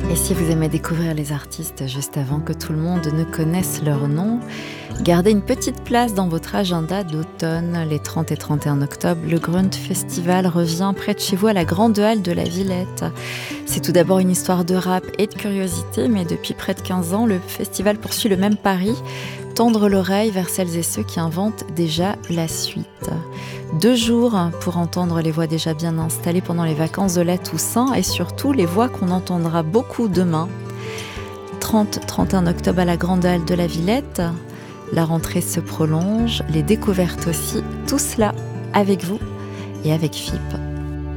Et si vous aimez découvrir les artistes juste avant que tout le monde ne connaisse leur nom, gardez une petite place dans votre agenda d'automne. Les 30 et 31 octobre, le Grunt Festival revient près de chez vous à la Grande Halle de la Villette. C'est tout d'abord une histoire de rap et de curiosité, mais depuis près de 15 ans, le festival poursuit le même pari, tendre l'oreille vers celles et ceux qui inventent déjà la suite. 2 jours pour entendre les voix déjà bien installées pendant les vacances de la Toussaint et surtout les voix qu'on entendra beaucoup demain. 30-31 octobre à la Grande Halle de la Villette. La rentrée se prolonge, les découvertes aussi, tout cela avec vous et avec FIP.